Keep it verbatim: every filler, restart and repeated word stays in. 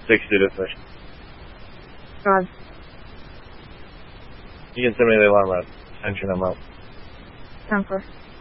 sixty to fish. God. You can send me the alarm out. Attention, I'm out. ten four.